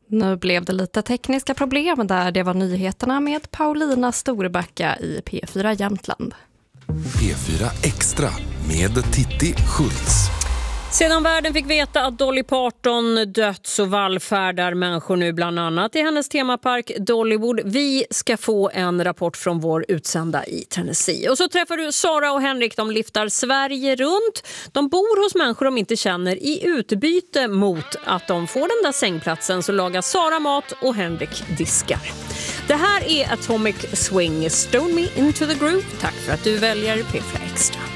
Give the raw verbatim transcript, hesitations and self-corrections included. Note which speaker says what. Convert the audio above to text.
Speaker 1: Nu blev det lite tekniska problem där. Det var nyheterna med Paulina Storbacka i P fyra Jämtland.
Speaker 2: P fyra Extra med Titti Schultz.
Speaker 3: Sedan världen fick veta att Dolly Parton dött så vallfärdar människor nu bland annat i hennes temapark Dollywood. Vi ska få en rapport från vår utsända i Tennessee. Och så träffar du Sara och Henrik, de liftar Sverige runt. De bor hos människor de inte känner. I utbyte mot att de får den där sängplatsen så lagar Sara mat och Henrik diskar. Det här är Atomic Swing, Stone Me Into the Groove. Tack för att du väljer P fyra Extra.